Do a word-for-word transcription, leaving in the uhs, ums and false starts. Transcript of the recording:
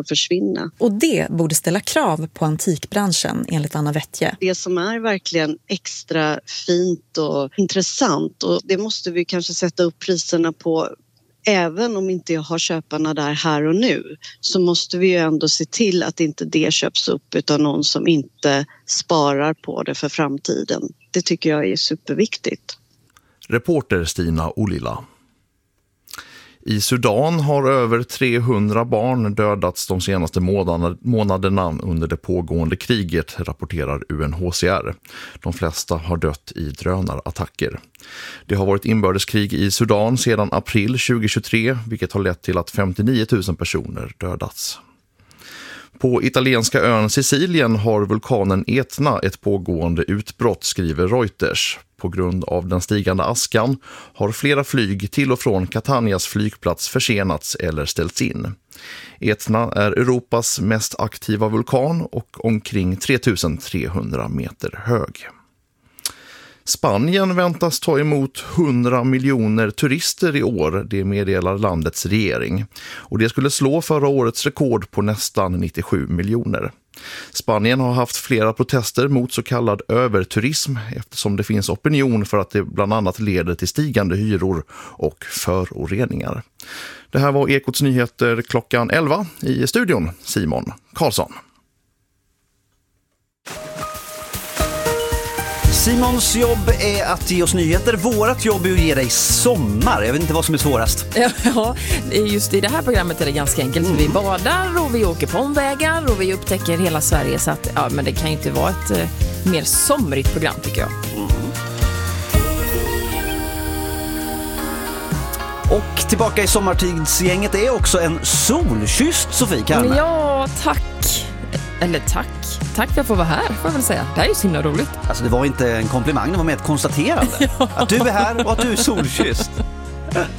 att försvinna. Och det borde ställa krav på antikbranschen enligt Anna Wettje. Det som är verkligen extra fint och intressant, och det måste vi kanske sätta upp priserna på. Även om inte jag har köparna där här och nu, så måste vi ju ändå se till att inte det köps upp utav någon som inte sparar på det för framtiden. Det tycker jag är superviktigt. Reporter Stina Olila. I Sudan har över trehundra barn dödats de senaste månaderna under det pågående kriget, rapporterar U N H C R. De flesta har dött i drönarattacker. Det har varit inbördeskrig i Sudan sedan april tjugohundratjugotre, vilket har lett till att femtionio tusen personer dödats. På italienska ön Sicilien har vulkanen Etna ett pågående utbrott, skriver Reuters. På grund av den stigande askan har flera flyg till och från Catanias flygplats försenats eller ställts in. Etna är Europas mest aktiva vulkan och omkring tre tusen trehundra meter hög. Spanien väntas ta emot hundra miljoner turister i år, det meddelar landets regering. Och det skulle slå förra årets rekord på nästan nittiosju miljoner. Spanien har haft flera protester mot så kallad överturism eftersom det finns opinion för att det bland annat leder till stigande hyror och föroreningar. Det här var Ekots nyheter klockan elva, i studion Simon Karlsson. Simons jobb är att ge oss nyheter. Vårat jobb är att ge dig sommar. Jag vet inte vad som är svårast. Ja, just i det här programmet är det ganska enkelt. Vi badar och vi åker på omvägar och vi upptäcker hela Sverige. Så att, ja, men det kan ju inte vara ett eh, mer somrigt program, tycker jag. Mm. Och tillbaka i sommartidsgänget är också en solkysst Sofie Kalme. Ja, tack. Eller tack. Tack för att jag får vara här, får jag väl säga. Det här är ju så himla roligt. Alltså det var inte en komplimang, det var med ett konstaterande. Ja. Att du är här och att du är solkysst.